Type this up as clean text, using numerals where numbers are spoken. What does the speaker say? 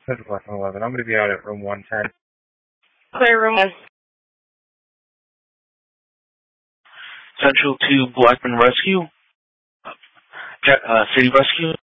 This is Lesson 11. I'm going to be out at room 110. Clear room 1. Central to Blackman Rescue. City Rescue.